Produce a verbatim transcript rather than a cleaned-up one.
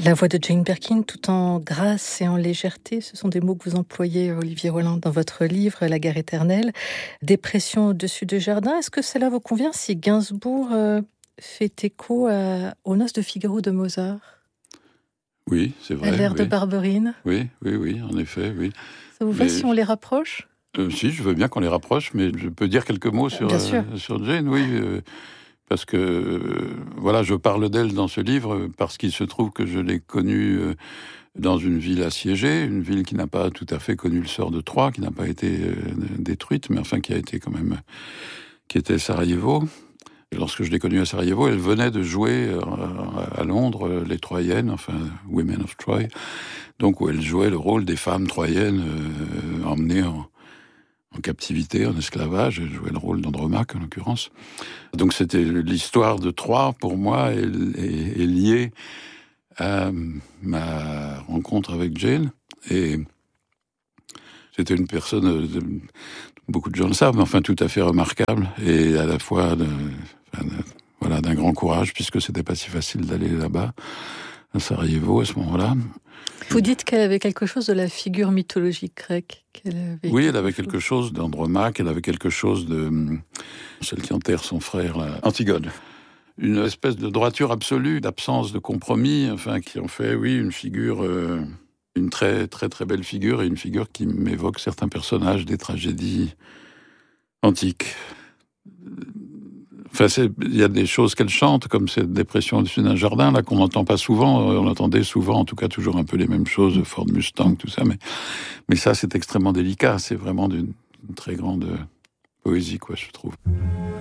La voix de Jane Birkin, tout en grâce et en légèreté, ce sont des mots que vous employez, Olivier Roland, dans votre livre « La guerre éternelle ». Dépression au-dessus de jardin, est-ce que cela vous convient si Gainsbourg euh, fait écho à, aux noces de Figaro de Mozart ? Oui, c'est vrai. À l'air oui. de Barberine ? Oui, oui, oui, en effet, oui. Ça vous va si on les rapproche ? euh, Si, je veux bien qu'on les rapproche, mais je peux dire quelques mots sur, euh, sur Jane, oui. Euh, parce que, euh, voilà, je parle d'elle dans ce livre, parce qu'il se trouve que je l'ai connue euh, dans une ville assiégée, une ville qui n'a pas tout à fait connu le sort de Troie, qui n'a pas été euh, détruite, mais enfin qui a été quand même... qui était Sarajevo. Et lorsque je l'ai connue à Sarajevo, elle venait de jouer euh, à Londres, les Troyennes, enfin, Women of Troy, donc où elle jouait le rôle des femmes troyennes euh, emmenées en, en captivité, en esclavage. Elle jouait le rôle d'Andromaque, en l'occurrence. Donc c'était l'histoire de Troie, pour moi, est, est, est liée à ma rencontre avec Jane. Et c'était une personne, de, beaucoup de gens le savent, mais enfin tout à fait remarquable, et à la fois de, enfin, de, voilà, d'un grand courage, puisque c'était pas si facile d'aller là-bas, à Sarajevo, à ce moment-là. Vous dites qu'elle avait quelque chose de la figure mythologique grecque. Qu'elle avait oui, elle avait quelque chose d'Andromaque, elle avait quelque chose de celle qui enterre son frère, là, Antigone. Une espèce de droiture absolue, d'absence de compromis, enfin, qui en fait, oui, une figure, euh, une très, très, très belle figure, et une figure qui m'évoque certains personnages des tragédies antiques. Enfin, il y a des choses qu'elle chante, comme cette dépression au-dessus d'un jardin, là, qu'on n'entend pas souvent. On entendait souvent, en tout cas, toujours un peu les mêmes choses, Ford Mustang, tout ça, mais, mais ça, c'est extrêmement délicat. C'est vraiment d'une très grande poésie, quoi, je trouve.